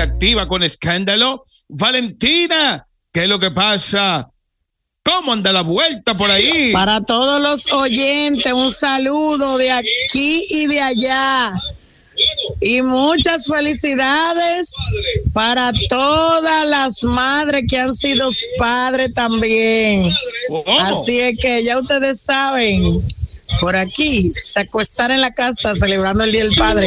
activa con escándalo. Valentina, ¿qué es lo que pasa? ¿Cómo anda la vuelta por ahí? Para todos los oyentes, un saludo de aquí y de allá. Y muchas felicidades para todas las madres que han sido padres también. Así es que ya ustedes saben, por aquí, se acuestan en la casa celebrando el Día del Padre.